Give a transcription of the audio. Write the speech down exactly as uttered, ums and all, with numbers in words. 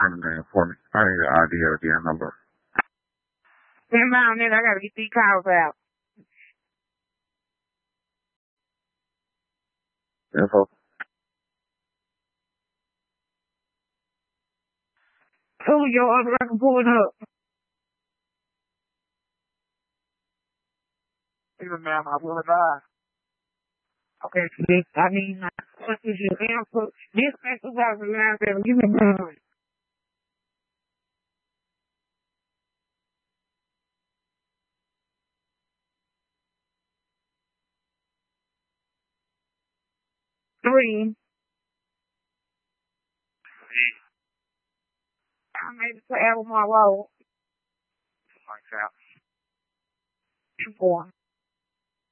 man for me. I need an idea again number. Never mind that. I gotta get these calls out. Info. Pull your other I can pull it up. Even ma'am, I will advise. Okay, this I mean my what is your answer? This supervisor line seven, give me one. Three. I made it to Albemarle Road. Like that. Four.